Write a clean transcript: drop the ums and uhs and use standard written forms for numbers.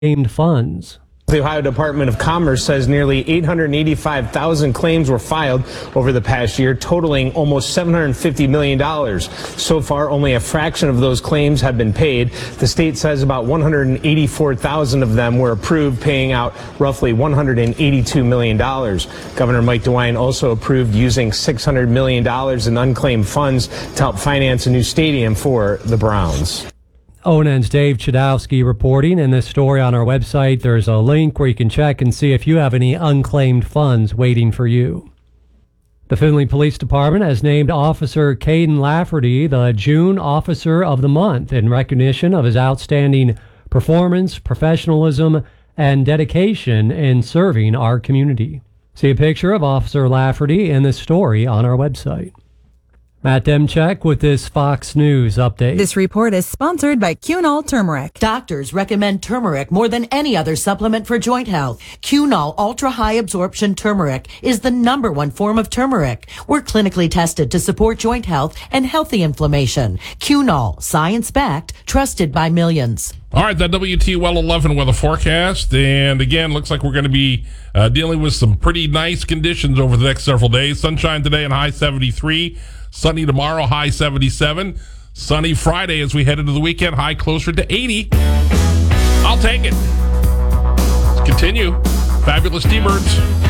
unclaimed funds. The Ohio Department of Commerce says nearly 885,000 claims were filed over the past year, totaling almost $750 million. So far, only a fraction of those claims have been paid. The state says about 184,000 of them were approved, paying out roughly $182 million. Governor Mike DeWine also approved using $600 million in unclaimed funds to help finance a new stadium for the Browns. ONN's Dave Chudowski reporting. In this story on our website, there's a link where you can check and see if you have any unclaimed funds waiting for you. The Findlay Police Department has named Officer Caden Lafferty the June Officer of the Month in recognition of his outstanding performance, professionalism, and dedication in serving our community. See a picture of Officer Lafferty in this story on our website. Matt Demchek with this Fox News update. This report is sponsored by Cunol Turmeric. Doctors recommend turmeric more than any other supplement for joint health. Cunol Ultra High Absorption Turmeric is the #1 form of turmeric. We're clinically tested to support joint health and healthy inflammation. Cunol, science-backed, trusted by millions. All right, that WTOL 11 weather forecast. And again, looks like we're going to be dealing with some pretty nice conditions over the next several days. Sunshine today and high 73. Sunny tomorrow, high 77. Sunny Friday as we head into the weekend, high closer to 80. I'll take it. Let's continue. Fabulous T-Birds.